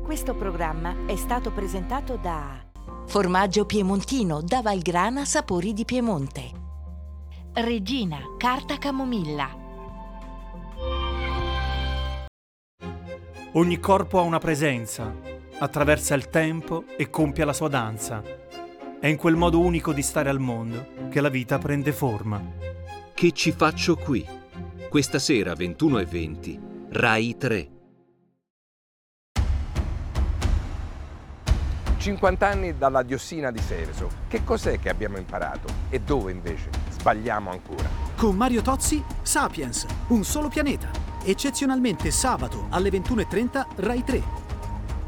Questo programma è stato presentato da Formaggio Piemontino da Valgrana, sapori di Piemonte. Regina, carta camomilla. Ogni corpo ha una presenza, attraversa il tempo e compie la sua danza. È in quel modo unico di stare al mondo che la vita prende forma. Che ci faccio qui? Questa sera 21:20, Rai 3. 50 anni dalla diossina di Seveso. Che cos'è che abbiamo imparato? E dove invece sbagliamo ancora? Con Mario Tozzi, Sapiens, un solo pianeta. Eccezionalmente sabato alle 21:30, Rai 3.